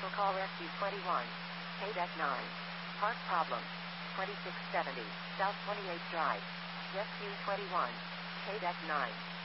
call Rescue 21. KDEC 9. Park problem. 2670 South 28th Drive. Rescue 21. KDEC 9.